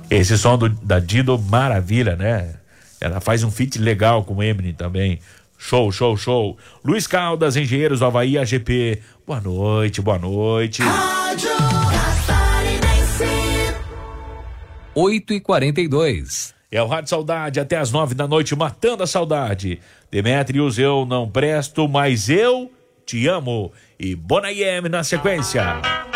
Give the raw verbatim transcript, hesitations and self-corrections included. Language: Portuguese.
Esse som do, da Dido, maravilha, né? Ela faz um feat legal com o Eminem também. Show, show, show. Luiz Caldas, Engenheiros do Havaí, A G P. Boa noite, boa noite. Rádio Catarinense. oito e quarenta e dois. É o Rádio Saudade, até as nove da noite, matando a saudade. Demetrius, eu não presto, mas eu te amo. E Bonayem na sequência.